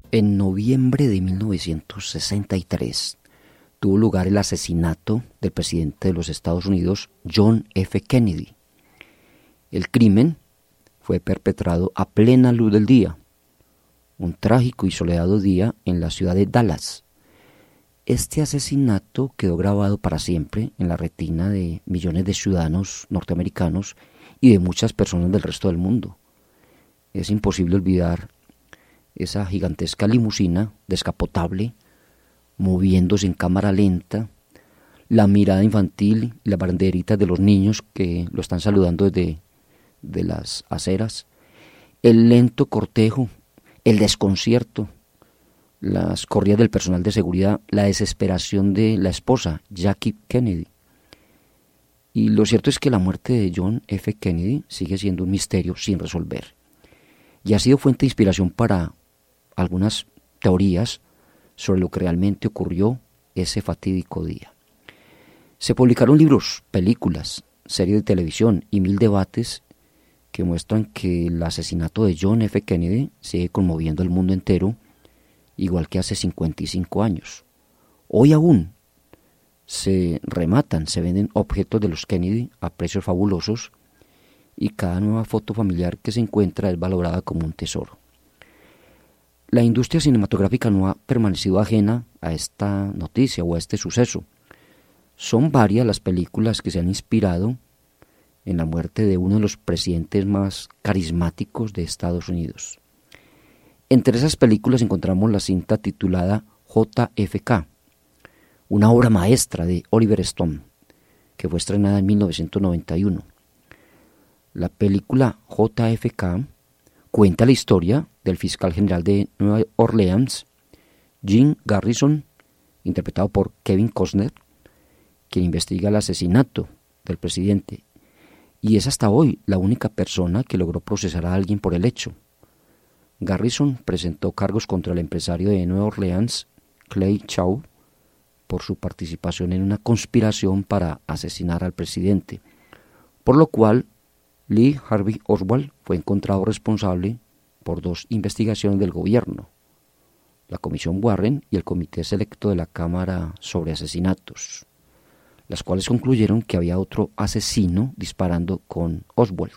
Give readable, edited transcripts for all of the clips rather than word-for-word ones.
En noviembre de 1963 tuvo lugar el asesinato del presidente de los Estados Unidos, John F. Kennedy. El crimen fue perpetrado a plena luz del día, un trágico y soleado día en la ciudad de Dallas. Este asesinato quedó grabado para siempre en la retina de millones de ciudadanos norteamericanos y de muchas personas del resto del mundo. Es imposible olvidar esa gigantesca limusina descapotable, moviéndose en cámara lenta, la mirada infantil y las banderitas de los niños que lo están saludando desde las aceras, el lento cortejo, el desconcierto, las corridas del personal de seguridad, la desesperación de la esposa, Jackie Kennedy. Y lo cierto es que la muerte de John F. Kennedy sigue siendo un misterio sin resolver. Y ha sido fuente de inspiración para algunas teorías sobre lo que realmente ocurrió ese fatídico día. Se publicaron libros, películas, series de televisión y 1000 debates que muestran que el asesinato de John F. Kennedy sigue conmoviendo al mundo entero, igual que hace 55 años. Hoy aún se rematan, se venden objetos de los Kennedy a precios fabulosos y cada nueva foto familiar que se encuentra es valorada como un tesoro. La industria cinematográfica no ha permanecido ajena a esta noticia o a este suceso. Son varias las películas que se han inspirado en la muerte de uno de los presidentes más carismáticos de Estados Unidos. Entre esas películas encontramos la cinta titulada JFK, una obra maestra de Oliver Stone, que fue estrenada en 1991. La película JFK cuenta la historia del fiscal general de Nueva Orleans, Jim Garrison, interpretado por Kevin Costner, quien investiga el asesinato del presidente, y es hasta hoy la única persona que logró procesar a alguien por el hecho. Garrison presentó cargos contra el empresario de Nueva Orleans, Clay Shaw, por su participación en una conspiración para asesinar al presidente, por lo cual Lee Harvey Oswald fue encontrado responsable por 2 investigaciones del gobierno, la Comisión Warren y el Comité Selecto de la Cámara sobre Asesinatos, las cuales concluyeron que había otro asesino disparando con Oswald.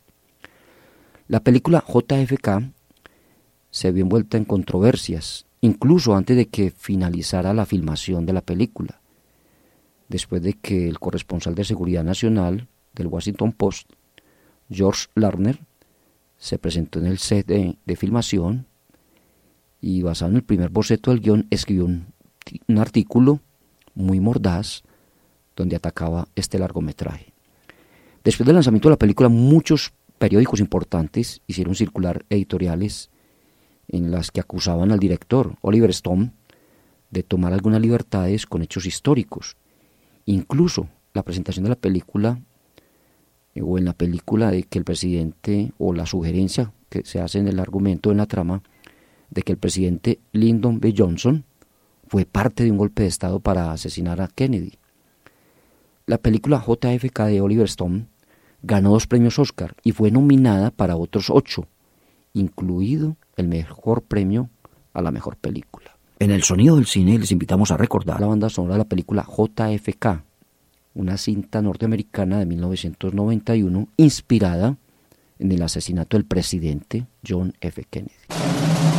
La película JFK se vio envuelta en controversias, incluso antes de que finalizara la filmación de la película, después de que el corresponsal de Seguridad Nacional del Washington Post, George Lerner, se presentó en el set de filmación y, basado en el primer boceto del guión, escribió un artículo muy mordaz donde atacaba este largometraje. Después del lanzamiento de la película, muchos periódicos importantes hicieron circular editoriales en las que acusaban al director, Oliver Stone, de tomar algunas libertades con hechos históricos. Incluso la presentación de la película, o en la película, de que el presidente, o la sugerencia que se hace en el argumento, en la trama, de que el presidente Lyndon B. Johnson fue parte de un golpe de Estado para asesinar a Kennedy. La película JFK de Oliver Stone ganó 2 premios Oscar y fue nominada para otros 8, incluido el mejor premio a la mejor película. En el sonido del cine les invitamos a recordar la banda sonora de la película JFK, una cinta norteamericana de 1991 inspirada en el asesinato del presidente John F. Kennedy.